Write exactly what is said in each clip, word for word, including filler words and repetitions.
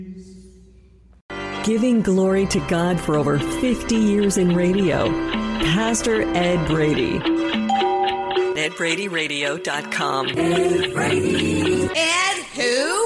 Giving glory to God for over fifty years in radio, Pastor Ed Brady. ed brady radio dot com. Ed Brady. Ed who?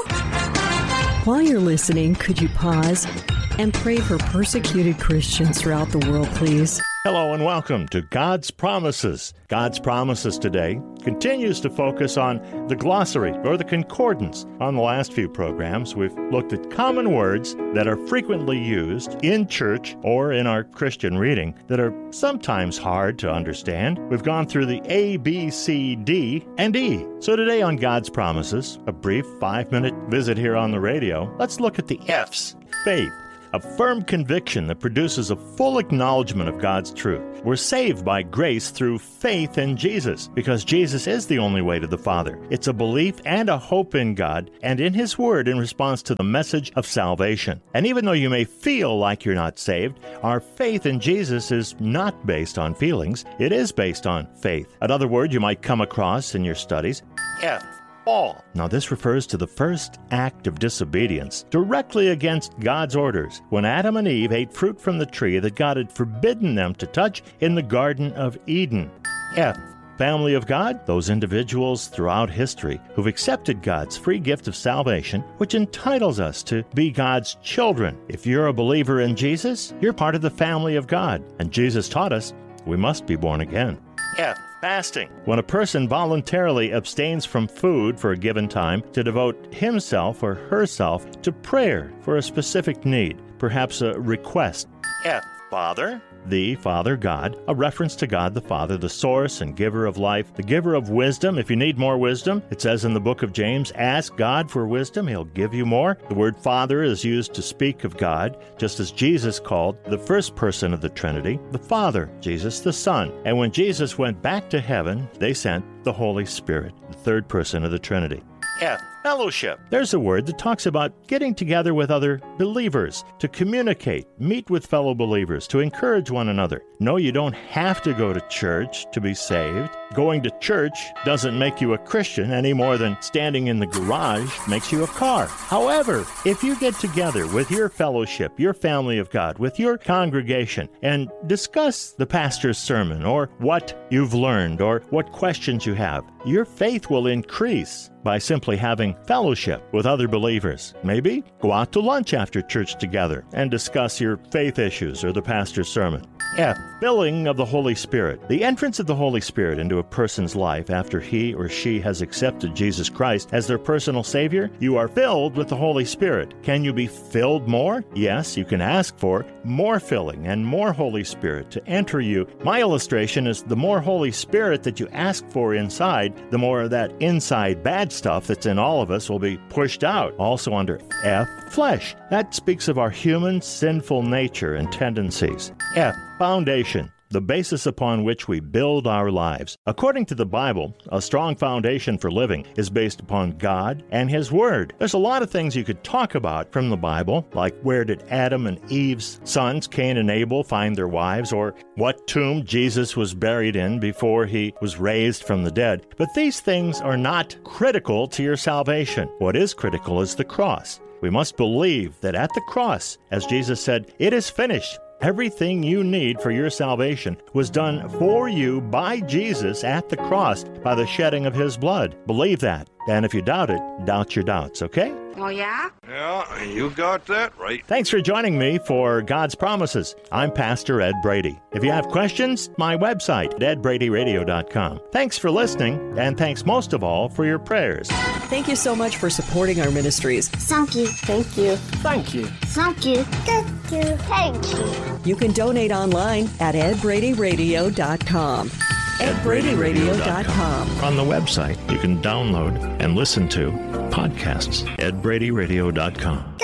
While you're listening, could you pause and pray for persecuted Christians throughout the world, please? Hello and welcome to God's Promises. God's Promises today continues to focus on the glossary or the concordance. On the last few programs, we've looked at common words that are frequently used in church or in our Christian reading that are sometimes hard to understand. We've gone through the A, B, C, D, and E. So today on God's Promises, a brief five-minute visit here on the radio, let's look at the F's. Faith. A firm conviction that produces a full acknowledgement of God's truth. We're saved by grace through faith in Jesus, because Jesus is the only way to the Father. It's a belief and a hope in God and in His Word in response to the message of salvation. And even though you may feel like you're not saved, our faith in Jesus is not based on feelings. It is based on faith. Another word you might come across in your studies, F. Fall. Now, this refers to the first act of disobedience directly against God's orders when Adam and Eve ate fruit from the tree that God had forbidden them to touch in the Garden of Eden. F. Family of God, those individuals throughout history who've accepted God's free gift of salvation, which entitles us to be God's children. If you're a believer in Jesus, you're part of the family of God, and Jesus taught us we must be born again. F. Fasting. When a person voluntarily abstains from food for a given time to devote himself or herself to prayer for a specific need, perhaps a request. F. Father. The Father God, a reference to God the Father, the source and giver of life, the giver of wisdom. If you need more wisdom, it says in the book of James, ask God for wisdom, He'll give you more. The word Father is used to speak of God, just as Jesus called the first person of the Trinity the Father, Jesus the Son. And when Jesus went back to heaven, they sent the Holy Spirit, the third person of the Trinity. F. Fellowship. There's a word that talks about getting together with other believers, to communicate, meet with fellow believers, to encourage one another. No, you don't have to go to church to be saved. Going to church doesn't make you a Christian any more than standing in the garage makes you a car. However, if you get together with your fellowship, your family of God, with your congregation, and discuss the pastor's sermon or what you've learned or what questions you have, your faith will increase by simply having fellowship with other believers. Maybe go out to lunch after church together and discuss your faith issues or the pastor's sermon. F. Filling of the Holy Spirit. The entrance of the Holy Spirit into a person's life after he or she has accepted Jesus Christ as their personal Savior. You are filled with the Holy Spirit. Can you be filled more? Yes, you can ask for more filling and more Holy Spirit to enter you. My illustration is the more Holy Spirit that you ask for inside, the more of that inside bad stuff that's in all of us will be pushed out. Also under F, flesh. That speaks of our human sinful nature and tendencies. F, foundation. The basis upon which we build our lives. According to the Bible, a strong foundation for living is based upon God and His Word. There's a lot of things you could talk about from the Bible, like where did Adam and Eve's sons, Cain and Abel, find their wives, or what tomb Jesus was buried in before He was raised from the dead. But these things are not critical to your salvation. What is critical is the cross. We must believe that at the cross, as Jesus said, it is finished. Everything you need for your salvation was done for you by Jesus at the cross by the shedding of His blood. Believe that. And if you doubt it, doubt your doubts, okay? Oh, yeah? Yeah, you got that right. Thanks for joining me for God's Promises. I'm Pastor Ed Brady. If you have questions, my website, ed brady radio dot com. Thanks for listening, and thanks most of all for your prayers. Thank you so much for supporting our ministries. Thank you. Thank you. Thank you. Thank you. Thank you. Thank you. You can donate online at ed brady radio dot com. ed brady radio dot com. On the website, you can download and listen to podcasts. ed brady radio dot com.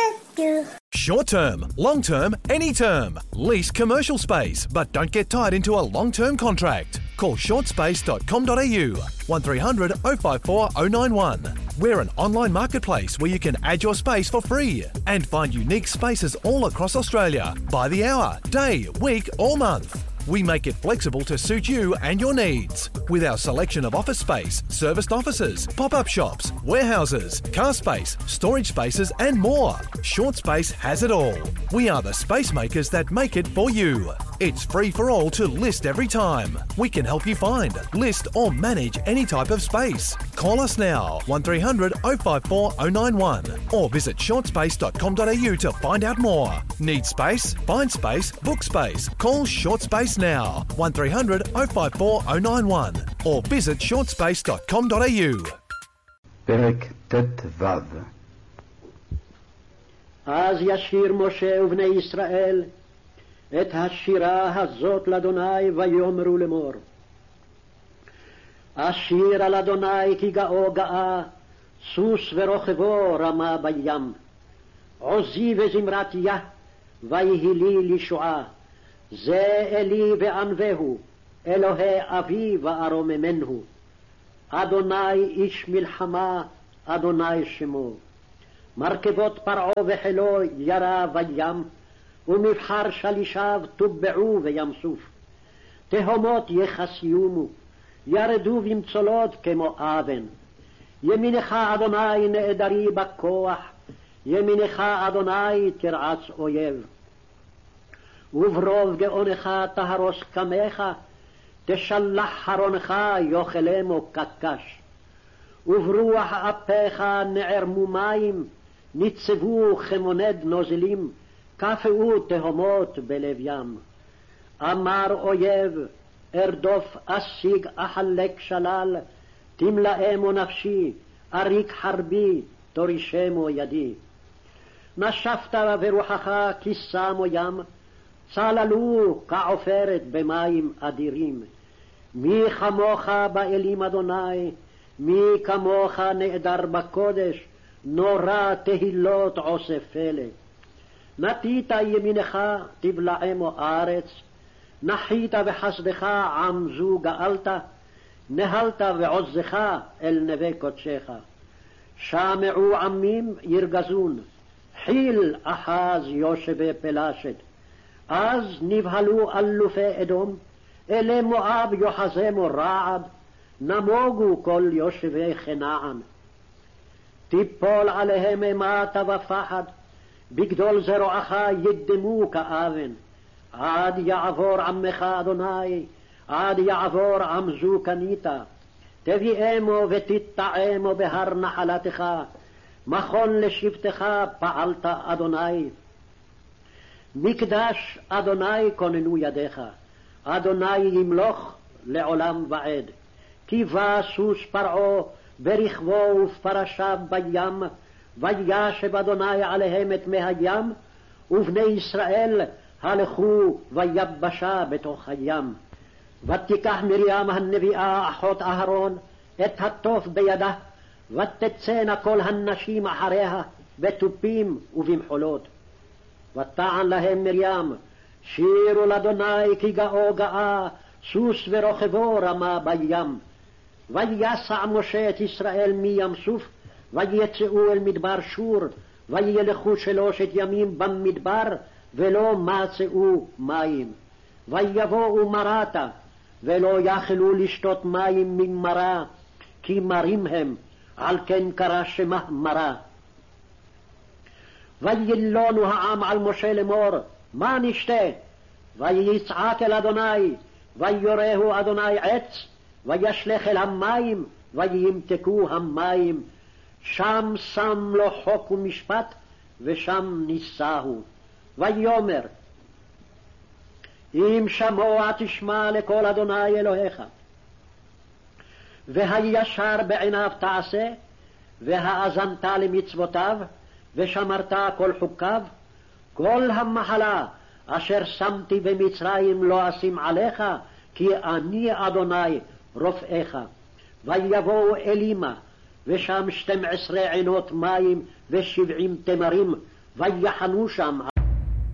Short term, long term, any term. Lease commercial space, but don't get tied into a long term contract. Call short space dot com dot a u one three hundred oh five four oh nine one. We're an online marketplace where you can add your space for free and find unique spaces all across Australia by the hour, day, week or month. We make it flexible to suit you and your needs. With our selection of office space, serviced offices, pop-up shops, warehouses, car space, storage spaces and more, Short Space has it all. We are the space makers that make it for you. It's free for all to list every time. We can help you find, list or manage any type of space. Call us now, one three hundred oh five four oh nine one, or visit short space dot com dot a u to find out more. Need space? Find space, book space. Call Short Space now, one three hundred oh five four oh nine one, or visit short space dot com dot a u. פרק ט"ו. אז ישיר משה ובני ישראל את השירה הזאת לאדוני ויאמרו לאמור. אשיר על אדוני כי גאו גאה, סוס ורוכבו רמה בים. עוזי וזמרת יה, ויהי לי לישועה. זה אלי וענווהו, אלוהי אבי וארוממנו. אדוני איש מלחמה, אדוני שמו. מרכבות פרעה וחילו ירה בים, ומבחר שלישיו טובעו בים סוף. תהומות יחסיומו, ירדו במצולות כמו אבן. ימינך אדוני נעדרי בכוח, ימינך אדוני תרעץ אויב. וברוב גאונך תהרוס קמך, תשלח חרונך יאכלמו קקש. וברוח אפיך נערמו מים, ניצבו כמונד נוזלים, קפאו תהומות בלב ים. אמר אויב, ארדוף אשיג אחלק שלל, תמלאמו נפשי, אריק חרבי, תורישמו ידי. נשפת ברוחך כיסמו ים, צללו כעופרת במים אדירים. מי כמוך באלים אדוני, מי כמוך נעדר בקודש, נורא תהילות עושה פלא. נטית ימינך תבלעמו ארץ, נחית בחסדך עם זו גאלת, נהלת ועוזך אל נווה קודשך. שמעו עמים ירגזון, חיל אחז יושבי פלשת. אז נבהלו אלופי אדום, אלי מואב יוחזמו רעד, נמוגו כל יושבי כנען. תיפול עליהם אימתה ופחד, בגדול זרועך ידמו כאבן. עד יעבור עמך אדוני, עד יעבור עם זו קנית. תביאמו ותטעמו בהר נחלתך, מכון לשבטך פעלת אדוני. מקדש אדוני כוננו ידיך, אדוני ימלוך לעולם ועד. כי בא סוס פרעה ברכבו ופרשיו בים, וישב אדוני עליהם את מי הים, ובני ישראל הלכו ויבשה בתוך הים. ותיקח מרים הנביאה אחות אהרון את התוף בידה, ותצאנה כל הנשים אחריה בתופים ובמחולות. ותען להם מרים, שירו לאדוני כי גאו גאה, סוס ורוכבו רמה בים. ויסע משה את ישראל מים סוף, ויצאו אל מדבר שור, וילכו שלושת ימים במדבר, ולא מצאו מים. ויבואו מרתה, ולא יכלו לשתות מים ממרה, כי מרים הם, על כן קרא שמה מרה. וילונו העם על משה לאמור, מה נשתה? ויצעק אל אדוני, ויורהו אדוני עץ, וישלך אל המים, וימתקו המים. שם שם לו חוק ומשפט, ושם ניסהו. ויאמר, אם שמוע תשמע לקול אדוני אלוהיך, והישר בעיניו תעשה, והאזנת למצוותיו, ושמרת כל חוקיו, כל המחלה אשר שמתי במצרים לא אשים עליך, כי אני אדוני רופאיך. ויבואו אלימה, ושם שתים עשרה עינות מים ושבעים תמרים, ויחנו שם